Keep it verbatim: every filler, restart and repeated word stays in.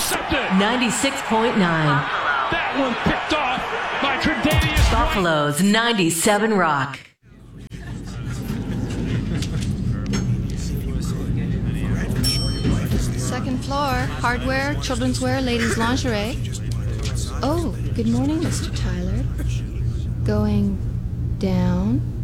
intercepted. ninety-six point nine. That one picked off by Tre'Davious Buffalo's ninety-seven Rock. Second floor, hardware, children's wear, ladies' lingerie. Oh, good morning, Mister Tyler. Going down.